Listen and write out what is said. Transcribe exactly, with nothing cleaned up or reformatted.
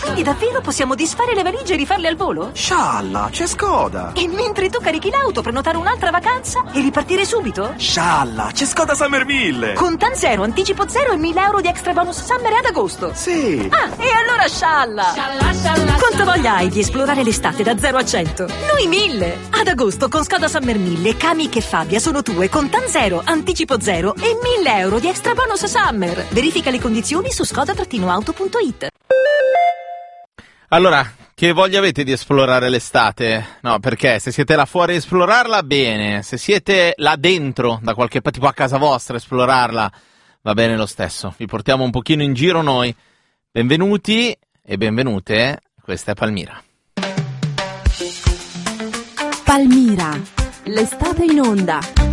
Quindi davvero possiamo disfare le valigie e rifarle al volo? Scialla, c'è Skoda! E mentre tu carichi l'auto, prenotare un'altra vacanza e ripartire subito? Scialla, c'è Skoda Summer mille! Con Tan Zero, anticipo zero e mille euro di extra bonus summer ad agosto. Sì! Ah, e allora scialla! Scialla, scialla! Quanta voglia hai di esplorare l'estate da zero a cento? Noi mille! Ad agosto con Skoda Summer mille, Kamiq e Fabia sono tue con Tan Zero, anticipo zero e mille euro di extra bonus summer. Verifica le condizioni su skoda auto punto it. Allora, che voglia avete di esplorare l'estate? No, perché se siete là fuori a esplorarla, bene. Se siete là dentro, da qualche parte, tipo a casa vostra, a esplorarla, va bene lo stesso. Vi portiamo un pochino in giro noi. Benvenuti e benvenute, questa è Palmira. Palmira, l'estate in onda.